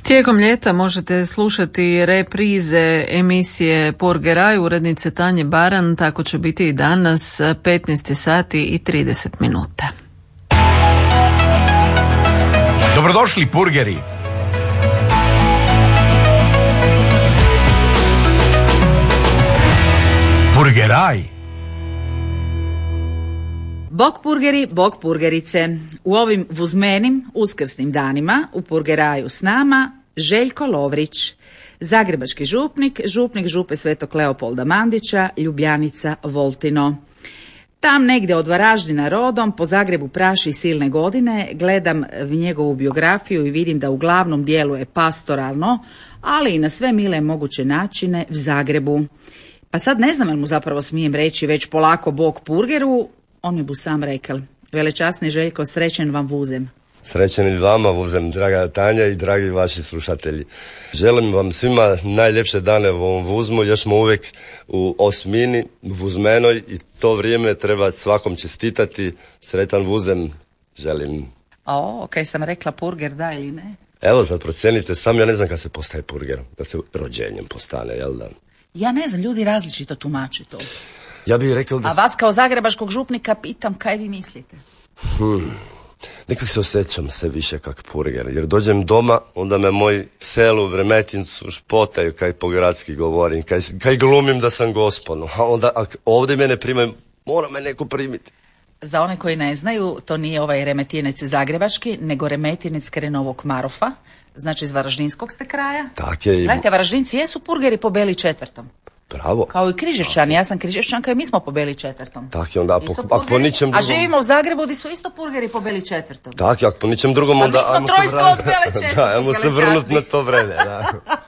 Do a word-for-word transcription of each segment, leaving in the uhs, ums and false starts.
Tijekom ljeta možete slušati reprize emisije Purgeraj urednice Tanje Baran, tako će biti i danas petnaest sati i trideset minuta. Dobrodošli Purgeri! Purgeraj! Bog purgeri, bog purgerice. U ovim vuzmenim uskrsnim danima u Purgeraju s nama Željko Lovrić, zagrebački župnik, župnik župe Svetog Leopolda Mandića, Ljubljanica Voltino. Tam negdje od Varaždina rodom, po Zagrebu praši silne godine, gledam njegovu biografiju i vidim da u glavnom dijelu je pastoralno, ali i na sve mile moguće načine v Zagrebu. Pa sad ne znam jel mu zapravo smijem reći već polako bog purgeru, on mi bu sam rekel. Velečasni Željko, srećen vam vuzem. Srećen i vama vuzem, draga Tanja i dragi vaši slušatelji. Želim vam svima najljepše dane u ovom vuzmu, još smo uvijek u osmini, vuzmenoj i to vrijeme treba svakom čestitati. Sretan vuzem želim. O, ok, sam rekla purger, da ili ne? Evo sad procenite, sam ja ne znam kad se postaje purger, da se rođenjem postane, jel da? Ja ne znam, ljudi različito tumače to. Ja bih rekao da... A vas kao zagrebačkog župnika pitam, kaj vi mislite? Hmm. Nekak se osjećam sve više kak purger, jer dođem doma, onda me moj selu, Vremetincu špotaju, kaj po gradski govorim, kaj, kaj glumim da sam gospodno. A onda ak ovdje mene primaju, mora me neko primiti. Za one koji ne znaju, to nije ovaj Remetinec zagrebački, nego Remetinec Krenovog Marofa, znači iz Varaždinskog ste kraja. Tak je. Gledajte, Varaždinci jesu purgeri po Beli četvrtom. Bravo. Kao i Križevčani, ja sam Križevčanka i mi smo po Beli četvrtom. Tak je onda, po, ako po ničem drugom... A živimo u Zagrebu gdje su isto purgeri po Beli četvrtom. Tak je, ako po ničem drugom onda... Pa mi smo trojsko od Bele četvrtom. Da, ajmo se vrnuti na to vreme, da.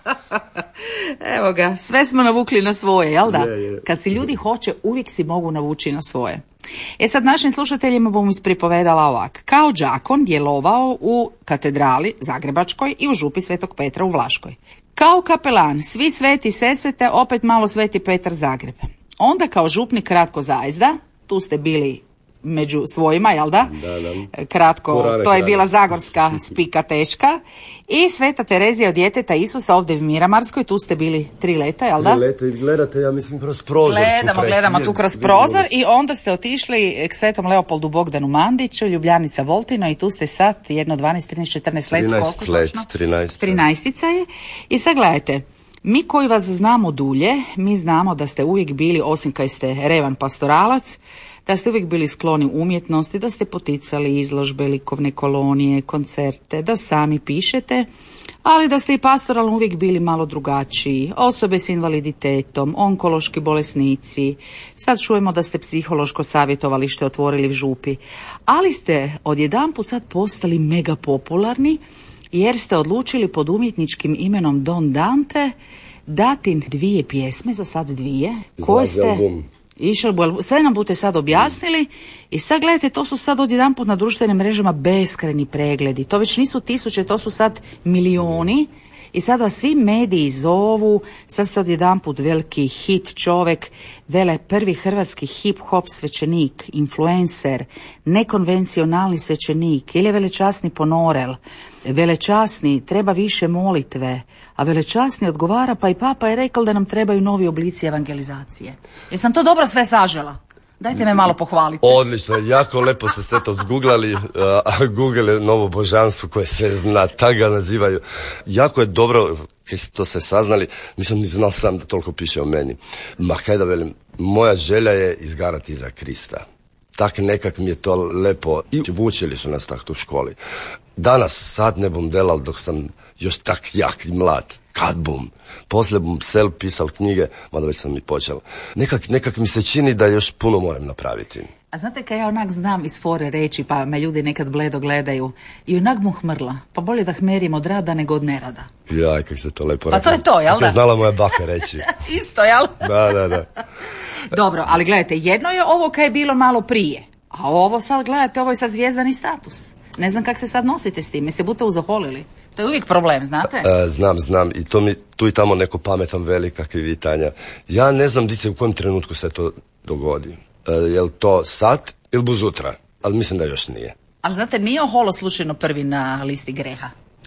Evo ga, sve smo navukli na svoje, jel da? Je, je. Kad si ljudi hoće, uvijek si mogu navući na svoje. E sad našim slušateljima bom ispripovedala ovak. Kao đakon djelovao u katedrali Zagrebačkoj i u župi Svetog Petra u Vlaškoj. Kao kapelan, svi sveti Sesvete, opet malo Sveti Petar Zagreb. Onda kao župnik Kratko Zajezda, tu ste bili među svojima, jel da? Da, da. Kratko, Kurane, to je krane. bila zagorska spika teška. I Sveta Terezija od djeteta Isusa ovdje v Miramarskoj, tu ste bili tri leta, jel da? Gledajte, gledate, ja mislim, kroz prozor. Gledamo, gledamo tu kroz prozor i onda ste otišli k Svetom Leopoldu Bogdanu Mandiću, Ljubljanica Voltino i tu ste sad jedno dvanaest, trinaest, četrnaest let, koliko let, točno? trinaest. trinaestica je. I sad gledajte, mi koji vas znamo dulje, mi znamo da ste uvijek bili, osim kad ste revan pastoralac, da ste uvijek bili skloni umjetnosti, da ste poticali izložbe, likovne kolonije, koncerte, da sami pišete, ali da ste i pastoralno uvijek bili malo drugačiji, osobe s invaliditetom, onkološki bolesnici, sad čujemo da ste psihološko savjetovalište otvorili v župi, ali ste odjedanput sad postali mega popularni jer ste odlučili pod umjetničkim imenom Don Dante dati dvije pjesme, za sad dvije, koje ste... Išel, sve nam budete sad objasnili i sad gledajte, to su sad odjedanput na društvenim mrežama beskrajni pregledi. To već nisu tisuće, to su sad milioni i sad vas svi mediji zovu, sad ste odjedanput veliki hit čovek, vele prvi hrvatski hip-hop svećenik, influencer, nekonvencionalni svećenik ili velečasni ponorel. Velečasni, treba više molitve, a velečasni odgovara, pa i papa je rekao da nam trebaju novi oblici evangelizacije. Jesam to dobro sve sažela? Dajte me malo pohvalite. Odlično, jako lepo ste sve to zguglali, a Google je novo božanstvo koje sve zna, tak ga nazivaju. Jako je dobro, kad ste to sve saznali, nisam ni znao sam da toliko piše o meni. Ma kaj da velim, moja želja je izgarati iza Krista. Tak nekak mi je to lepo. I vučili su nas tak tu u školi. Danas sad ne bom delal dok sam još tak jak i mlad. Kad bom? Poslije bom sel pisal knjige, mada već sam i počeo. Nekak, nekak mi se čini da još puno moram napraviti. A znate kaj ja onak znam iz fore reći, pa me ljudi nekad bledo gledaju, i onak mu hmrla, pa bolje da hmerim od rada nego od nerada. Jaj, kak se to lepo Pa rekao. to je to, jel da? Je znala moja baka reći. Isto, jel? Da, da, da. Dobro, ali gledajte, jedno je ovo kaj je bilo malo prije, a ovo sad, gledajte, ovo je sad zvijezdani status. Ne znam kak se sad nosite s time, se budete uzaholili. To je uvijek problem, znate? E, znam, znam. I to mi tu i tamo neko pametan veli, kakvi vi, Tanja. Ja ne znam di se u kojem trenutku se to dogodi. E, je li to sad ili buzutra? Ali mislim da još nije. Ali znate, nije oholo slučajno prvi na listi greha.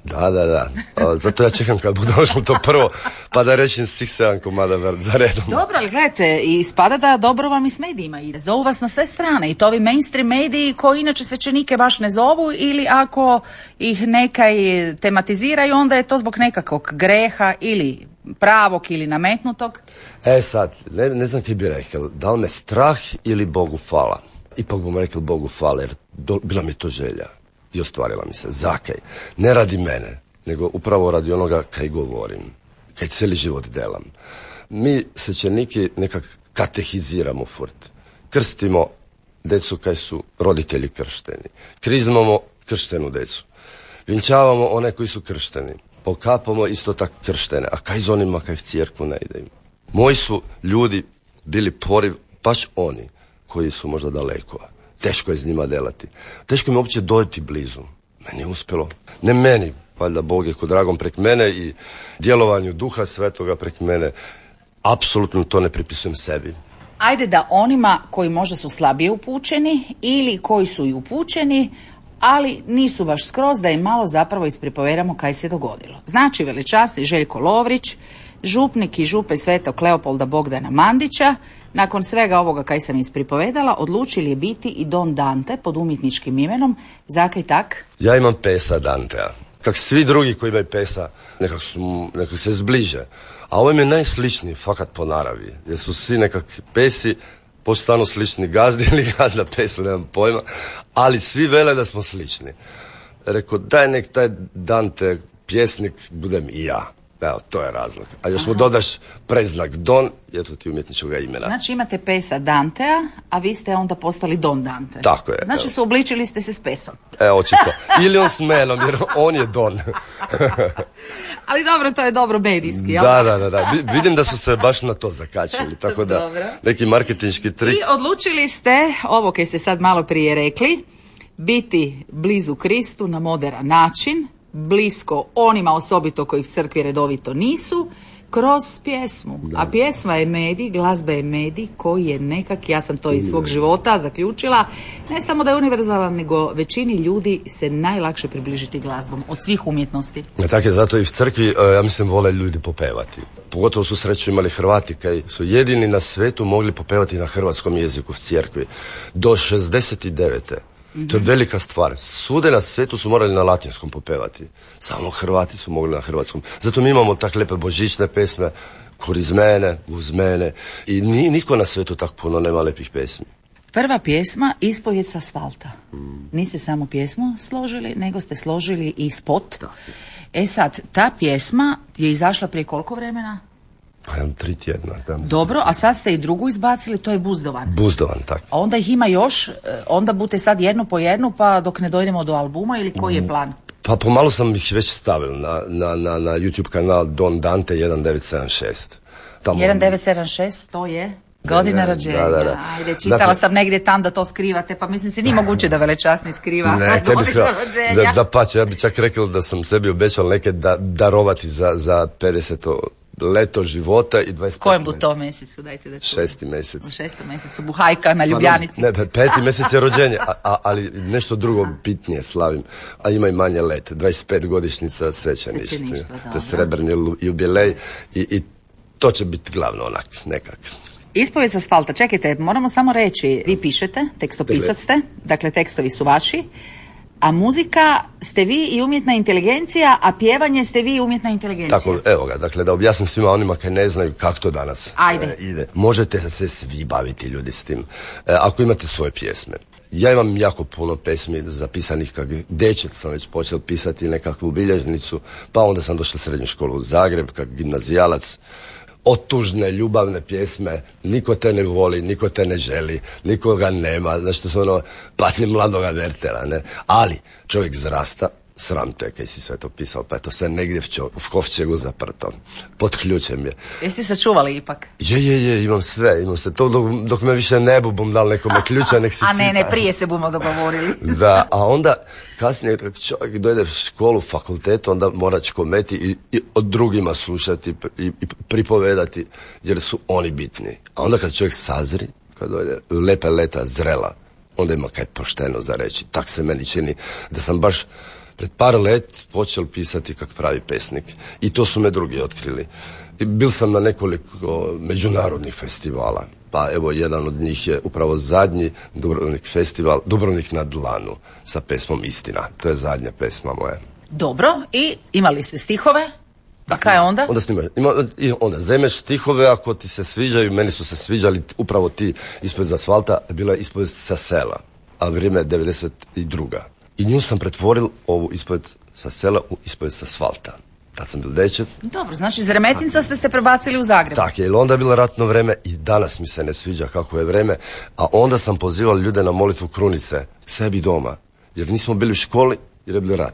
Da, da, da. O, zato ja čekam kad bude došlo to prvo, pa da rečem svih sedam komada za redom. Dobro, ali gledajte, ispada da dobro vam i s medijima ide. Zovu vas na sve strane i to ovi mainstream mediji koji inače svećenike baš ne zovu ili ako ih nekaj tematiziraju, onda je to zbog nekakvog greha ili pravog ili nametnutog. E sad, ne, ne znam ti bi rekao, da li me strah ili Bogu hvala. Ipak bom rekao Bogu hvala, jer do, bila mi to želja. I ostvarila mi se. Zakaj? Ne radi mene, nego upravo radi onoga kaj govorim, kaj cijeli život delam. Mi svećeniki nekak katehiziramo furt. Krstimo decu kaj su roditelji kršteni. Krizmamo krštenu decu. Vinčavamo one koji su kršteni. Pokapamo isto tako krštene. A kaj z onima kaj v cirkvu ne ide im? Moji su ljudi bili poriv, baš oni koji su možda daleko. Teško je s njima delati. Teško mi uopće dojeti blizu. Meni je uspjelo. Ne meni, valjda Bog je ko dragom prek mene i djelovanju Duha Svetoga prek mene. Apsolutno to ne pripisujem sebi. Ajde da onima koji možda su slabije upućeni ili koji su i upućeni, ali nisu baš skroz, da im malo zapravo ispripoveramo kaj se dogodilo. Znači, veličasni Željko Lovrić, župnik i župe Svetog Leopolda Bogdana Mandića, nakon svega ovoga kaj sam ispripovedala, odlučili je biti i Don Dante pod umjetničkim imenom. Zakaj tak? Ja imam pesa Dantea. Kak svi drugi koji imaju pesa, nekak, su, nekak se zbliže. A ovo mi je najsličniji, fakat po naravi. Jer su svi nekak pesi postanu slični gazdi ili gazda pesu, nemam pojma. Ali svi vele da smo slični. Rekao, daj nek taj Dante pjesnik budem i ja. Evo, to je razlog. A još mu dodaš preznak Don, je to ti umjetničkoga imena. Znači imate pesa Dantea, a vi ste onda postali Don Dante. Tako je. Znači evo. su obličili ste se s pesom. E, očito. Ili on s menom, jer on je Don. Ali dobro, to je dobro medijski, jel? Da, da, da, da. Vidim da su se baš na to zakačili. Tako da, dobro. Neki marketinški trik. I odlučili ste, ovo kaj ste sad malo prije rekli, biti blizu Kristu na moderan način, blisko onima osobito kojih crkvi redovito nisu, kroz pjesmu. Da. A pjesma je medij, glazba je medij koji je nekak, ja sam to iz svog života zaključila, ne samo da je univerzalan, nego većini ljudi se najlakše približiti glazbom od svih umjetnosti. Tako je, zato i v crkvi, ja mislim, vole ljudi popevati. Pogotovo su sreću imali Hrvati, kaj su jedini na svetu mogli popevati na hrvatskom jeziku v crkvi. Do šezdeset devete. To je velika stvar. Svude na svijetu su morali na latinskom popevati. Samo Hrvati su mogli na hrvatskom. Zato mi imamo tak lepe božićne pesme, korizmene, uzmene. I ni, niko na svijetu tak puno nema lepih pesmi. Prva pjesma, Ispovijed s asfalta. Mm. Niste samo pjesmu složili, nego ste složili i spot. Da. E sad, ta pjesma je izašla prije koliko vremena? Pa jedan tri tjedna. Tam. Dobro, a sad ste i drugu izbacili, to je Buzdovan. Buzdovan, tako. A onda ih ima još, onda bute sad jednu po jednu, pa dok ne dojdemo do albuma, ili koji je plan? Pa pomalo sam ih već stavio na, na, na, na YouTube kanal Don Dante jedan devet sedam šest. Tamo jedan devet sedam šest, to je godina rođenja. Da, da, da. Ajde, čitala dakle, sam negdje tam da to skrivate, pa mislim se nije moguće da velečasni skriva ne, godina skriva, rođenja. Da, da pače, ja bih čak rekao da sam sebi obećao neke da, darovati za, za pedeseto leto života i dvadeset pet. Kojem bu to mjesecu, dajte da čujem. Šesti mjesec. U šestom mjesecu buhajka na Ljubljanici. Ne, peti mjesec je rođenje, a, a, ali nešto drugo bitnije slavim. A ima i manje let, dvadeset pet godišnjica svećeništva. To je srebrni jubilej i, i to će biti glavno onak, nekak. Ispovijed s asfalta, čekajte, moramo samo reći, vi pišete, tekstopisac ste, dakle tekstovi su vaši, a muzika ste vi i umjetna inteligencija, a pjevanje ste vi i umjetna inteligencija. Tako, evo ga, dakle da objasnim svima onima koji ne znaju kako to danas Ajde. E, ide. Možete se svi baviti ljudi s tim, e, ako imate svoje pjesme. Ja imam jako puno pesmi zapisanih, kak dečec sam već počeo pisati nekakvu bilježnicu, pa onda sam došao u srednju školu u Zagreb, kak gimnazijalac. Otužne, ljubavne pjesme, niko te ne voli, niko te ne želi, nikoga nema, znači to su ono patnje mladoga Wertera, ne? Ali čovjek zrasta, sram te kaj si sve to pisao, pa je to sve negdje v, čo, v kovčegu zaprto, pod ključem je. Jeste sačuvali ipak? Je, je, je, imam sve, imam sve, to dok, dok me više ne bu, bum dal nekome ključa, nek si A ne, ne, prije se bumo dogovorili. Da, a onda kasnije kad čovjek dojde u školu, fakultet, onda mora čkometi i, i od drugima slušati i, i pripovedati, jer su oni bitni. A onda kad čovjek sazri, kad dojde lepe leta zrela, onda ima kaj pošteno za reći. Tak se meni čini da sam baš pred par let počel pisati kak pravi pesnik. I to su me drugi otkrili. I bil sam na nekoliko međunarodnih festivala. Pa evo, jedan od njih je upravo zadnji Dubrovnik festival, Dubrovnik na dlanu, sa pesmom Istina. To je zadnja pesma moja. Dobro, i imali ste stihove? A kaj onda? Onda snimaju. Ima, i onda zemeš stihove ako ti se sviđaju. Meni su se sviđali upravo ti ispovijest s asfalta, bila je ispovijest sa sela, a vrijeme je devedeset druga. I nju sam pretvoril, ovu ispovijest sa sela, u ispovijest sa asfalta. Tad sam bil dečet. Dobro, znači iz Remetinca ste ste prebacili u Zagreb. Tak je, jer onda je bilo ratno vreme i danas mi se ne sviđa kako je vreme, a onda sam pozivao ljude na molitvu krunice sebi doma, jer nismo bili u školi jer je bil rat.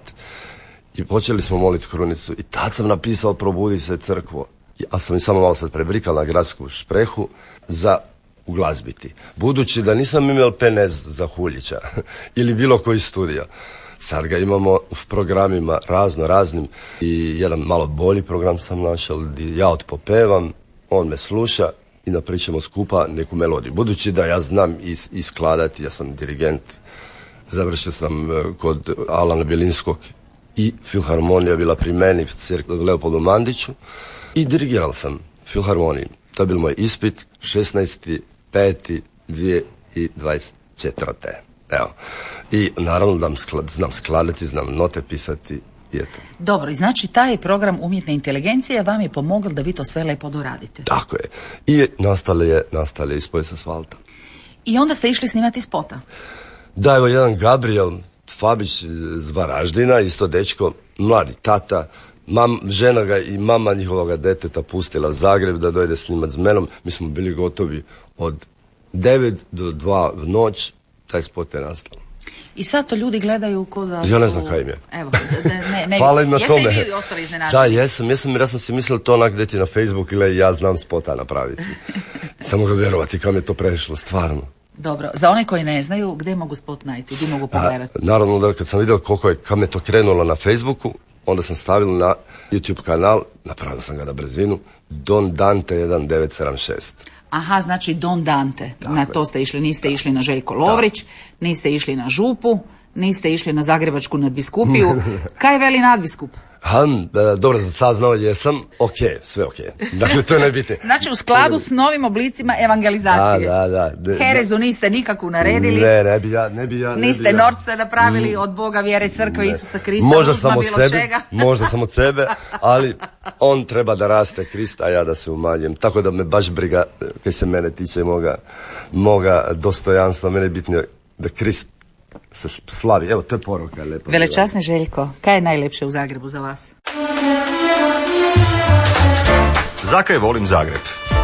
I počeli smo moliti krunicu i tad sam napisao Probudi se crkvo. Ja sam i samo malo sad prebrikal na gradsku šprehu za uglazbiti. Budući da nisam imao penez za Huljića ili bilo koji studio. Sad ga imamo u programima razno raznim i jedan malo bolji program sam našao gdje ja odpopevam, on me sluša i napričamo skupa neku melodiju. Budući da ja znam is, iskladati, ja sam dirigent, završio sam kod Alana Bjelinskog i filharmonija bila pri meni, u Leopoldu Mandiću, i dirigirao sam filharmoniju. To je bil moj ispit, šesnaesti peti dvije tisuće dvadeset četvrte. Evo. I naravno da znam skladati, znam note pisati i eto. Dobro, i znači taj program umjetne inteligencije vam je pomogao da vi to sve lepo doradite. Tako je. I nastale je, nastale je ispovijest s asfalta. I onda ste išli snimati spota. Da, evo jedan Gabriel Fabić iz Varaždina, isto dečko, mladi tata, mam, žena ga i mama njihovoga deteta pustila u Zagreb da dojde snimat s menom. Mi smo bili gotovi od devet do dva v noć, taj spot je nastao. I sad to ljudi gledaju ko da su... Ja ne znam kaj im je. Evo, ne, ne, hvala im na jeste tome. Jeste i vi ostali iznenađeni? Da, jesam, jesam, jer ja sam si mislio to onak gdje ti na Facebook ili ja znam spota napraviti. Samo ga vjerovati kam je to prešlo, stvarno. Dobro, za one koji ne znaju, gdje mogu spot najti, gdje mogu pogledati? A, naravno da kad sam vidio koliko je, kam je to krenulo na Facebooku, onda sam stavio na YouTube kanal, napravio sam ga na brzinu, Don Dante jedan devet sedam šest. Aha, znači Don Dante, tako na to ste išli, niste išli na Željko Lovrić, niste išli na Župu, niste išli na Zagrebačku nadbiskupiju. Kaj veli nadbiskup? Ha, dobro, za saznao jesam, ok, sve ok. Dakle, to je najbitnije. Znači, u skladu s novim oblicima evangelizacije. Da, da, da. Herezu niste nikakvu naredili. Ne, ne bi ja, ne bi ja. Ne niste bi ja. norce napravili od Boga, vjere, crkve, ne. Isusa Krista, možda uzma sam od bilo sebe, čega. možda sam od sebe, ali on treba da raste Krist, a ja da se umanjem. Tako da me baš briga, kaj se mene tiče moga, moga dostojanstva, mene je bitno da Krist se slavi. Evo, to je poruka. Lepo. Velečasni Željko, kaj je najlepše u Zagrebu za vas? Zakaj volim Zagreb?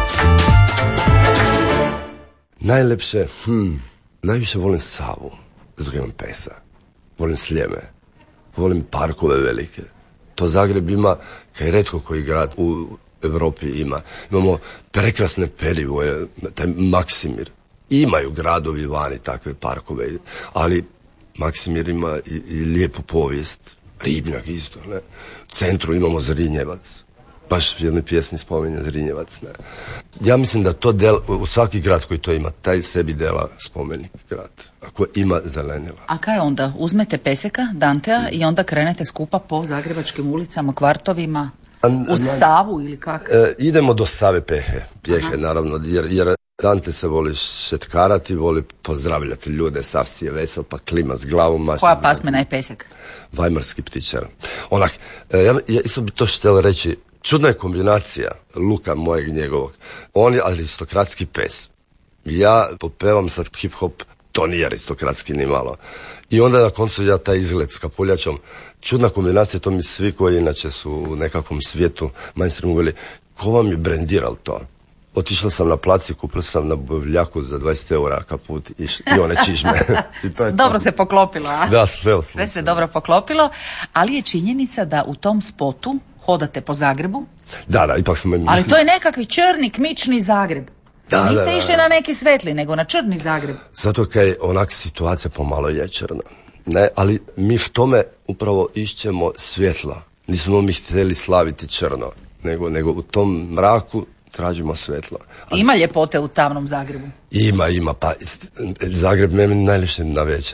Najlepše, hm, najviše volim Savu, zato imam pesa. Volim Sljeme, volim parkove velike. To Zagreb ima, kaj retko koji grad u Europi ima. Imamo prekrasne perivoje, taj Maksimir. Imaju gradovi vani takve parkove, ali Maksimir ima i, i lijepu povijest. Ribnjak isto, ne. U centru imamo Zrinjevac. Baš u jednoj pjesmi spominje Zrinjevac, ne. Ja mislim da to del, u svaki grad koji to ima, taj sebi dela spomenik grad, ako ima zelenila. A kaj onda? Uzmete peseka, Dantea, i onda krenete skupa po zagrebačkim ulicama, kvartovima, uz Savu ili kako? E, idemo do Save Pehe, Pjehe, aha, naravno, jer, jer Dante se voli šetkarati, voli pozdravljati ljude, sav si je vesel, pa klima s glavom. Koja pasmena je pesek? Vajmarski ptičar. Onak, ja, ja isto bi to htjela reći, čudna je kombinacija Luka mojeg njegovog. On je aristokratski pes. Ja popevam sad hip-hop, to nije aristokratski ni malo. I onda na koncu ja taj izgled s kapuljačom, čudna kombinacija, to mi svi koji inače su u nekakvom svijetu mainstreamu veli, ko vam je brendiral to? Otišla sam na plac i kupila sam na bavljaku za dvadeset eura kaput i, i one čižme. I to je dobro to. Se poklopilo, a? Da, sve. Sve se dobro poklopilo, ali je činjenica da u tom spotu hodate po Zagrebu. Da, da, ipak smo... Ali mislim... to je nekakvi črni, kmični Zagreb. Da, niste da, da, išli da. na neki svetli, nego na črni Zagreb. Zato kaj onak situacija pomalo je črna. Ne, ali mi v tome upravo išćemo svjetla. Nismo mi htjeli slaviti črno, nego, nego u tom mraku tražimo svetlo. A ima ljepote u tamnom Zagrebu? Ima, ima. Pa Zagreb meni najljepše na večer.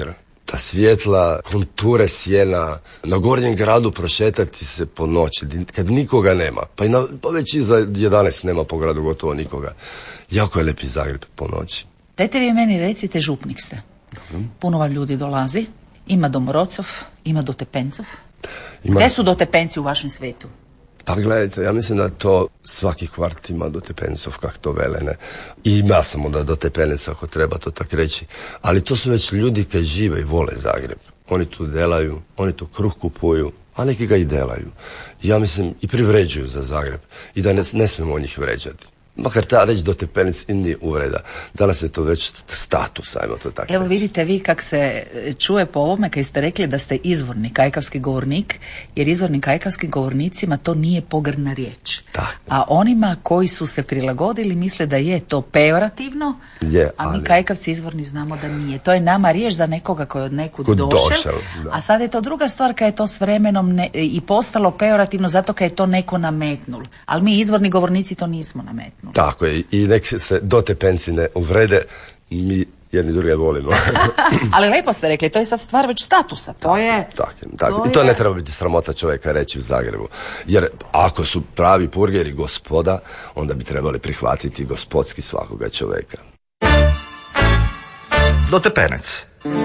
ta svjetla, konture sjena, na Gornjem gradu prošetati se po noći, kad nikoga nema. Pa, i na, pa već iza jedanaest nema po gradu gotovo nikoga. Jako je lijepi Zagreb po noći. Dajte vi meni recite, župnik ste. Puno vam ljudi dolazi, ima Domorocov, ima Dotepencov. Ima... Gde su Dotepenci u vašem svetu? Pa gledajte, ja mislim da to svaki kvart ima Dotepencov, kak to vele, ne. I ima samo da Dotepenec, ako treba to tak reći. Ali to su već ljudi koji žive i vole Zagreb. Oni tu delaju, oni tu kruh kupuju, a neki ga i delaju. Ja mislim i privređuju za Zagreb. I da ne, ne smijemo njih vređati. Makar ta reći Dotepenec i nije uvreda. Danas je to već status, ajmo to tako Evo reći. vidite vi kak se čuje po ovome kad ste rekli da ste izvorni kajkavski govornik, jer izvornim kajkavskim govornicima to nije pogrdna riječ. Tako. A onima koji su se prilagodili misle da je to pejorativno, je, a mi ali... kajkavci izvorni znamo da nije. To je nama riječ za nekoga koji je od nekud Kud došel, došel, a sad je to druga stvar kad je to s vremenom ne, i postalo pejorativno zato kad je to neko nametnul. Ali mi izvorni govornici to nismo nametnuli. Tako je, i nek se Dotepenci ne uvrede, mi jedni druge volimo. Ali lepo ste rekli, to je sad stvar već statusa, to je... Tako, tako. To I to je... ne treba biti sramota čovjeka reći u Zagrebu. Jer ako su pravi purgeri gospoda, onda bi trebali prihvatiti gospodski svakoga čovjeka. Dotepenec.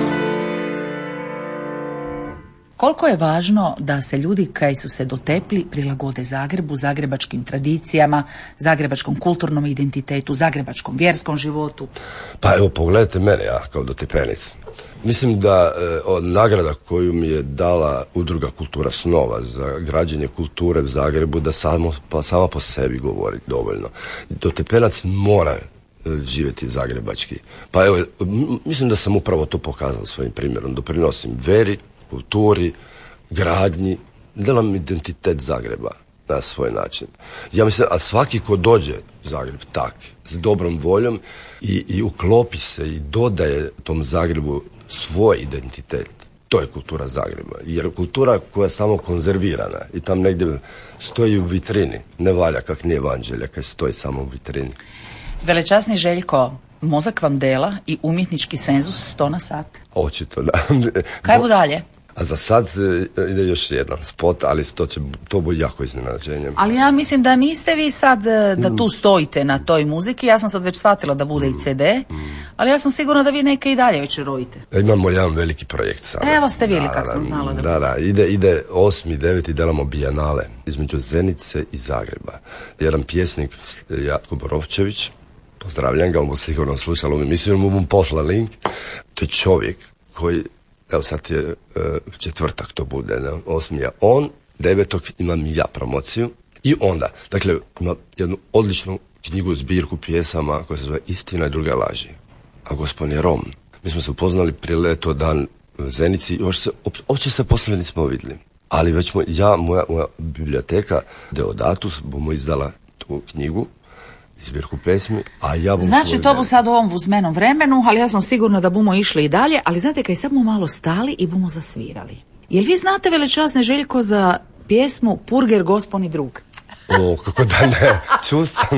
Koliko je važno da se ljudi koji su se dotepli prilagode Zagrebu, zagrebačkim tradicijama, zagrebačkom kulturnom identitetu, zagrebačkom vjerskom životu? Pa evo, pogledajte mene, ja kao Dotepenec. Mislim da e, od nagrada koju mi je dala udruga Kultura snova za građenje kulture u Zagrebu, da samo, pa, sama po sebi govori dovoljno. Dotepenac mora e, živjeti zagrebački. Pa evo, m- mislim da sam upravo to pokazao svojim primjerom. Doprinosim veri, kulturi, gradnji, delam identitet Zagreba na svoj način. Ja mislim, a svaki ko dođe u Zagreb tak, s dobrom voljom i, i uklopi se i dodaje tom Zagrebu svoj identitet, to je kultura Zagreba. Jer kultura koja je samo konzervirana i tam negdje stoji u vitrini, ne valja kak nije evanđelja, kad stoji samo u vitrini. Velečasni Željko, mozak vam dela i umjetnički senzus sto na sat. Očito, da. Kaj bu dalje? A za sad e, ide još jedan spot, ali to će to bude jako iznenađenje. Ali ja mislim da niste vi sad e, da tu stojite na toj muziki. Ja sam sad već shvatila da bude i ce de, ali ja sam sigurna da vi neke i dalje već rojite. Imamo jedan veliki projekt sada. Evo ste bili da, kak da, sam znala. Da, da, da, ide, ide osmi, deveti delamo bijenale između Zenice i Zagreba. Jedan pjesnik, Jatko Borovčević, pozdravljam ga, on mu sigurno slušalo, mi mislim mu mu posla link. To je čovjek koji, evo sad je e, četvrtak to bude, ne, osmija on, devetog imam ja promociju i onda, dakle, ima jednu odličnu knjigu, zbirku pjesama koja se zove Istina i druge laži. A gospodin je Rom. Mi smo se upoznali prije leto dan u Zenici, još se, uopće se poslije nismo vidjeli. Ali već mo, ja, moja, moja biblioteka Deodatus bomo izdala tu knjigu, zbirku pesmi, a ja bom znači to bu sad u ovom vuzmenom vremenu, ali ja sam sigurna da bumo išli i dalje, ali znate kaj sad bumo malo stali i bumo zasvirali. Jel vi znate, velečasne Željko, za pjesmu Purger gosponi drug? O, kako da ne, čul sam.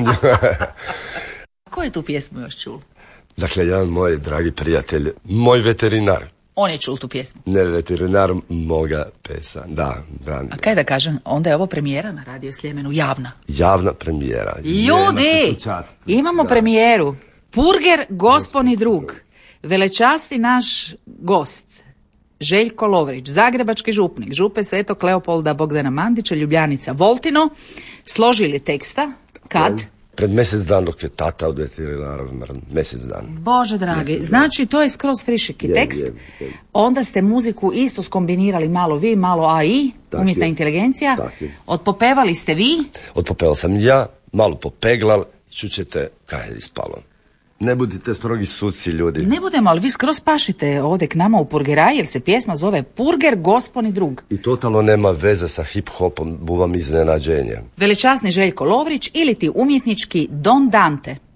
Ko je tu pjesmu još čul? Dakle, jedan moj dragi prijatelj, moj veterinar. On je čul tu pjesmu? Ne, veterinar moga pesa, da. Brand. A kaj da kažem, onda je ovo premijera na Radio Sljemenu, javna. Javna premijera. Ljudi, imamo da. Premijeru. Purger gosponi drug. Velečasti naš gost, Željko Lovrić, zagrebački župnik, župe Svetog Leopolda Bogdana Mandića, Ljubljanica Voltino, složili teksta, kad? Pred mjesec dan, dok je tata od veterinara, mjesec dan. Bože dragi, mjesec znači dan. To je skroz frišiki je, tekst. Je, je. Onda ste muziku isto skombinirali, malo vi, malo A I, tak umjetna je. Inteligencija. Je. Odpopevali ste vi? Odpopevao sam ja, malo popeglal, čućete kaj je ispalo. Ne budite strogi suci, ljudi. Ne budemo, ali vi skroz pašite ovdje k nama u Purgeraj, jer se pjesma zove Purger gosponi drug. I totalno nema veze sa hip-hopom, bu vam iznenađenje. Velečasni Željko Lovrić ili ti umjetnički Don Dante.